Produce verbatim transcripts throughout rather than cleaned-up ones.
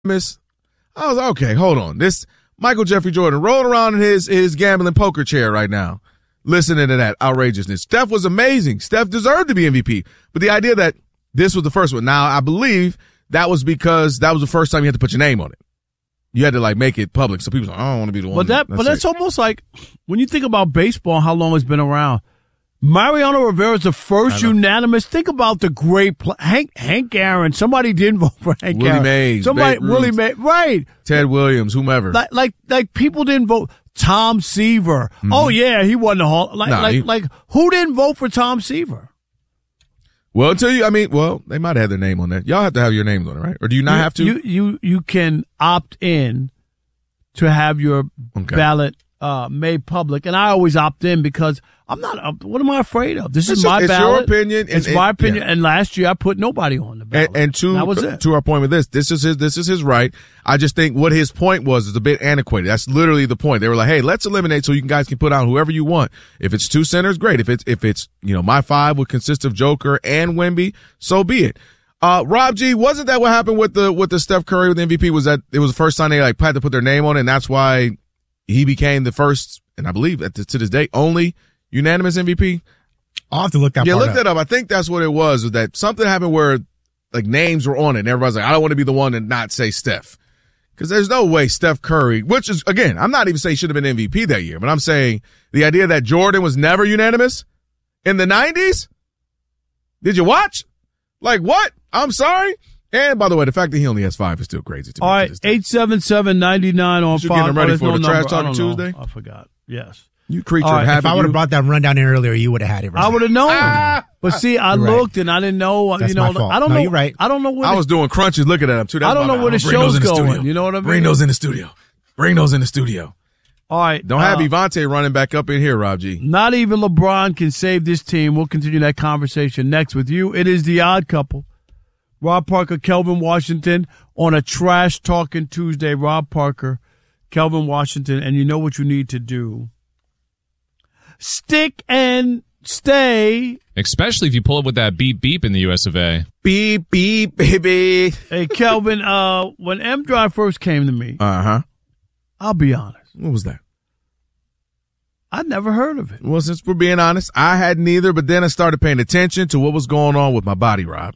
miss. I was like, okay, hold on. This Michael Jeffrey Jordan rolling around in his, his gambling poker chair right now, listening to that outrageousness. Steph was amazing. Steph deserved to be M V P. But the idea that this was the first one. Now, I believe that was because that was the first time you had to put your name on it. You had to, like, make it public. So people say, I don't want to be the one. But, that, that's but that's it. almost like when you think about baseball, how long it's been around. Mariano Rivera is the first unanimous. Think about the great play. Hank Hank Aaron. Somebody didn't vote for Hank Willie Aaron. Mays. Somebody Babe Willie Ruth, Mays. Right. Ted Williams, whomever. Like like like people didn't vote. Tom Seaver. Mm-hmm. Oh yeah, he won the Hall. Like nah, like he, like who didn't vote for Tom Seaver? Well, until you, I mean, well, they might have their name on there. Y'all have to have your names on it, right? Or do you not you, have to? You you you can opt in to have your okay. ballot uh, made public, and I always opt in because I'm not. What am I afraid of? This it's is just, my it's ballot. It's your opinion. It's and, my and, opinion. Yeah. And last year I put nobody on the ballot. And, and to that was it. to our point with this, this is his. This is his right. I just think what his point was is a bit antiquated. That's literally the point. They were like, "Hey, let's eliminate so you guys can put out whoever you want. If it's two centers, great. If it's if it's you know my five would consist of Joker and Wemby, so be it." Uh, Rob G, wasn't that what happened with the with the Steph Curry with the M V P? Was that it was the first time they like had to put their name on it, and that's why he became the first, and I believe at the, to this day only unanimous M V P. I'll have to look that yeah, part look up. that up. I think that's what it was, was that something happened where like names were on it and everybody's like, I don't want to be the one to not say Steph. Cause there's no way Steph Curry, which is, again, I'm not even saying he should have been M V P that year, but I'm saying the idea that Jordan was never unanimous in the nineties. Did you watch? Like what? I'm sorry. And by the way, the fact that he only has five is still crazy to me. All right. eight seven seven, nine nine on You're five. getting ready oh, for no the number. Trash Talking Tuesday? I forgot. Yes. You creature right, of habit. If I would have brought that rundown in earlier, you would have had it right. I would have known. Ah, but see, I you're looked right. and I didn't know. That's you know, my fault. I don't No, know. you're right. I don't know where I the, was doing crunches looking at him too. That's I don't know where the show's going. You know what I mean? Bring those in the studio. Bring those in the studio. All right. Don't have uh, Ivante running back up in here, Rob G. Not even LeBron can save this team. We'll continue that conversation next with you. It is The Odd Couple. Rob Parker, Kelvin Washington on a Trash Talking Tuesday. Rob Parker, Kelvin Washington, and you know what you need to do. Stick and stay. Especially if you pull up with that beep beep in the U S of A. Beep, beep, baby. Hey, Kelvin, uh, when M Drive first came to me, Uh-huh. I'll be honest. What was that? I'd never heard of it. Well, since we're being honest, I hadn't either, but then I started paying attention to what was going on with my body, Rob.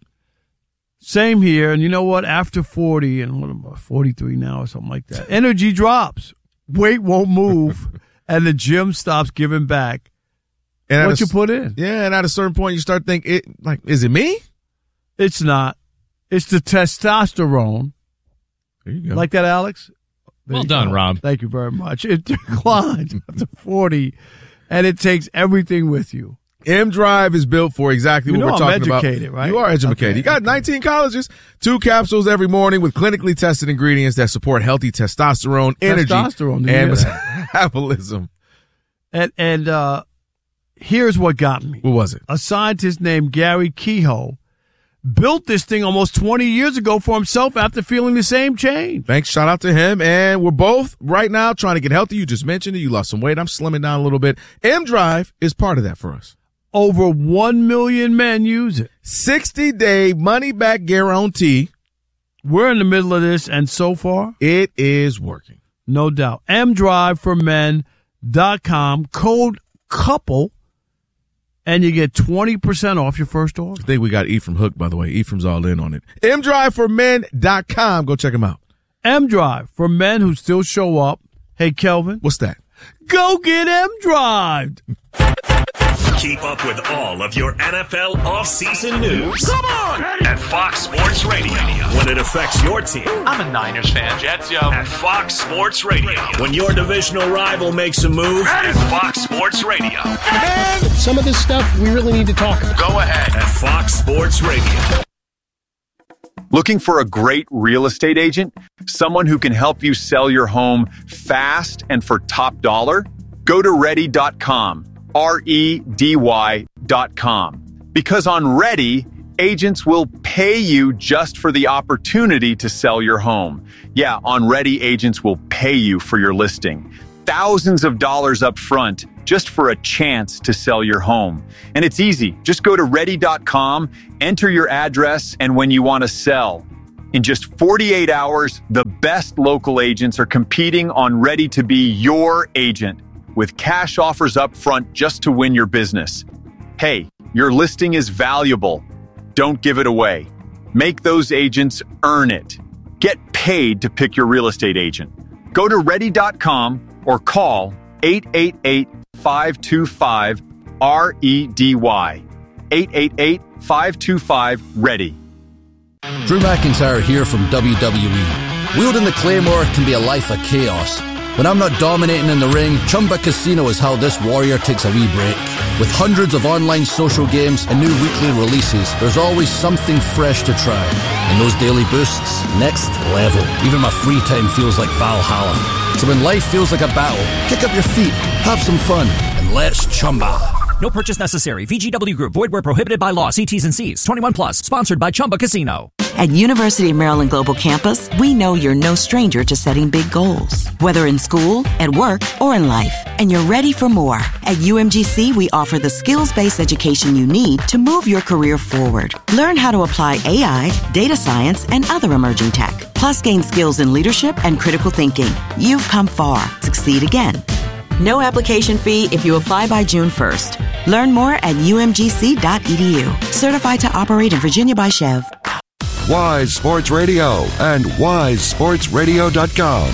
Same here. And you know what? After forty, and what am I, forty-three now or something like that, energy drops. Weight won't move, and the gym stops giving back And what a, you put in. Yeah, and at a certain point, you start thinking, it, like, is it me? It's not. It's the testosterone. There you go. Like that, Alex? There Well you done, go. Rob. Thank you very much. It declines after forty, and it takes everything with you. M Drive is built for exactly You what know we're I'm talking about. educated, right? You are educated. Okay. You got nineteen colleges, two capsules every morning with clinically tested ingredients that support healthy testosterone, energy, Testosterone, and yeah. metabolism. And and uh, here's what got me. What was it? A scientist named Gary Kehoe built this thing almost twenty years ago for himself after feeling the same change. Thanks. Shout out to him. And we're both right now trying to get healthy. You just mentioned it. You lost some weight. I'm slimming down a little bit. M Drive is part of that for us. Over one million men use it. sixty day money back guarantee. We're in the middle of this, and so far, it is working. No doubt. M drive for men dot com, code COUPLE, and you get twenty percent off your first order. I think we got Ephraim hooked, by the way. Ephraim's all in on it. M drive for men dot com. Go check him out. M-Drive for men who still show up. Hey, Kelvin. What's that? Go get M-Drive. Keep up with all of your N F L offseason news. Come on! At Fox Sports Radio. When it affects your team. I'm a Niners fan, Jets, yo. At Fox Sports Radio. When your divisional rival makes a move. At Fox Sports Radio. And some of this stuff we really need to talk about. Go ahead. At Fox Sports Radio. Looking for a great real estate agent? Someone who can help you sell your home fast and for top dollar? Go to ready dot com. R E D Y dot com. Because on Ready, agents will pay you just for the opportunity to sell your home. Yeah, on Ready, agents will pay you for your listing. Thousands of dollars up front just for a chance to sell your home. And it's easy. Just go to ready dot com, enter your address, and when you want to sell. In just forty-eight hours, the best local agents are competing on Ready to be your agent with cash offers up front just to win your business. Hey, your listing is valuable. Don't give it away. Make those agents earn it. Get paid to pick your real estate agent. Go to ready dot com or call eight eight eight, five two five, R E D Y. eight eight eight, five two five, READY. Drew McIntyre here from W W E. Wielding the Claymore can be a life of chaos. When I'm not dominating in the ring, Chumba Casino is how this warrior takes a wee break. With hundreds of online social games and new weekly releases, there's always something fresh to try. And those daily boosts, next level. Even my free time feels like Valhalla. So when life feels like a battle, kick up your feet, have some fun, and let's Chumba. No purchase necessary. V G W Group. Void where prohibited by law. See T's and C's. twenty-one plus. Sponsored by Chumba Casino. At University of Maryland Global Campus, we know you're no stranger to setting big goals, whether in school, at work, or in life, and you're ready for more. At U M G C, we offer the skills-based education you need to move your career forward. Learn how to apply A I, data science, and other emerging tech, plus gain skills in leadership and critical thinking. You've come far. Succeed again. No application fee if you apply by June first. Learn more at U M G C dot E D U. Certified to operate in Virginia by Chev. Wise Sports Radio and wise sports radio dot com.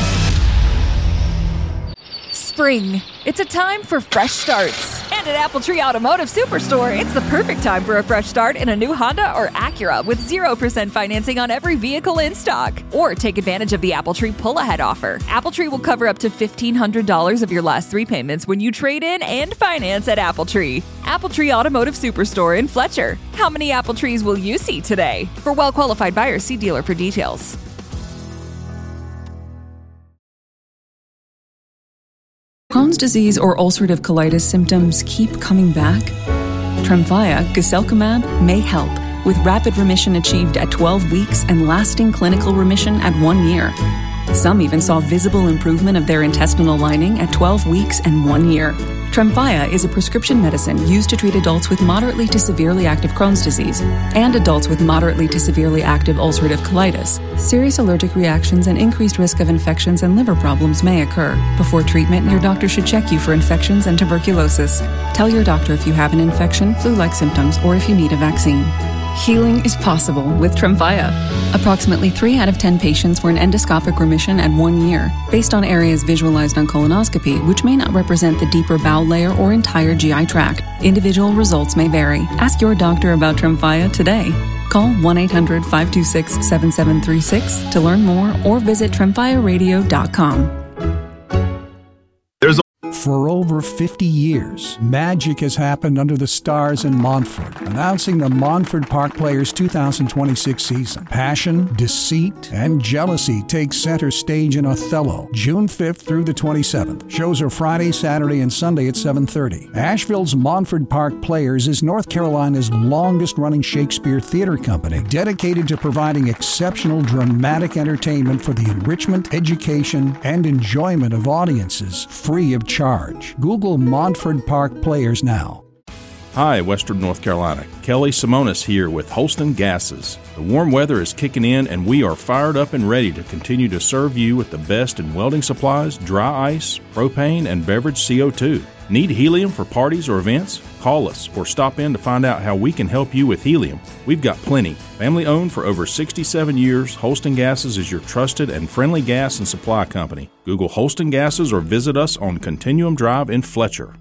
Spring. It's a time for fresh starts. And at Apple Tree Automotive Superstore, it's the perfect time for a fresh start in a new Honda or Acura with zero percent financing on every vehicle in stock. Or take advantage of the Apple Tree pull-ahead offer. Apple Tree will cover up to fifteen hundred dollars of your last three payments when you trade in and finance at Apple Tree. Apple Tree Automotive Superstore in Fletcher. How many Apple Trees will you see today? For well-qualified buyers, see dealer for details. Crohn's disease or ulcerative colitis symptoms keep coming back? Tremfya, guselkumab, may help, with rapid remission achieved at twelve weeks and lasting clinical remission at one year. Some even saw visible improvement of their intestinal lining at twelve weeks and one year. Tremfya is a prescription medicine used to treat adults with moderately to severely active Crohn's disease and adults with moderately to severely active ulcerative colitis. Serious allergic reactions and increased risk of infections and liver problems may occur. Before treatment, your doctor should check you for infections and tuberculosis. Tell your doctor if you have an infection, flu-like symptoms, or if you need a vaccine. Healing is possible with Tremfya. Approximately three out of ten patients were in endoscopic remission at one year, based on areas visualized on colonoscopy, which may not represent the deeper bowel layer or entire G I tract. Individual results may vary. Ask your doctor about Tremfya today. Call one eight hundred, five two six, seven seven three six to learn more or visit tremfya radio dot com. For over fifty years, magic has happened under the stars in Montford, announcing the Montford Park Players two thousand twenty-six season. Passion, deceit, and jealousy take center stage in Othello, June fifth through the twenty-seventh. Shows are Friday, Saturday, and Sunday at seven thirty. Asheville's Montford Park Players is North Carolina's longest-running Shakespeare theater company, dedicated to providing exceptional dramatic entertainment for the enrichment, education, and enjoyment of audiences, free of charge. Google Montford Park Players now. Hi, Western North Carolina. Kelly Simonis here with Holston Gases. The warm weather is kicking in and we are fired up and ready to continue to serve you with the best in welding supplies, dry ice, propane, and beverage C O two. Need helium for parties or events? Call us or stop in to find out how we can help you with helium. We've got plenty. Family owned for over sixty-seven years, Holston Gases is your trusted and friendly gas and supply company. Google Holston Gases or visit us on Continuum Drive in Fletcher.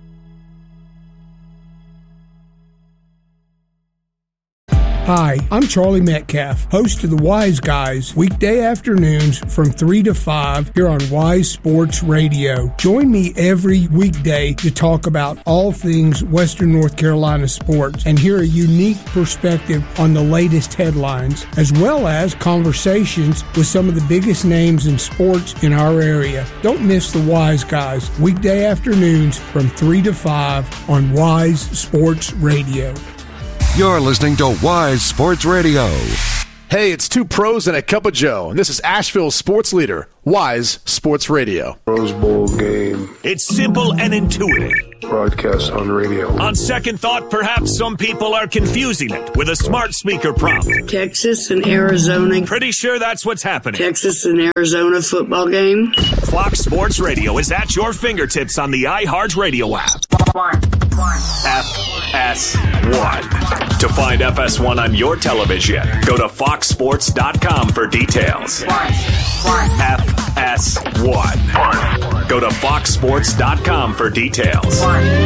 Hi, I'm Charlie Metcalf, host of the Wise Guys, weekday afternoons from three to five here on Wise Sports Radio. Join me every weekday to talk about all things Western North Carolina sports and hear a unique perspective on the latest headlines, as well as conversations with some of the biggest names in sports in our area. Don't miss the Wise Guys, weekday afternoons from three to five on Wise Sports Radio. You're listening to Wise Sports Radio. Hey, it's two pros and a cup of Joe, and this is Asheville's sports leader, Wise Sports Radio. Rose Bowl game. It's simple and intuitive. Broadcast on radio. On second thought, perhaps some people are confusing it with a smart speaker prompt. Texas and Arizona. Pretty sure that's what's happening. Texas and Arizona football game. Fox Sports Radio is at your fingertips on the iHeartRadio app. F S one. To find F S one on your television, go to fox sports dot com for details. F S one. Go to fox sports dot com for details.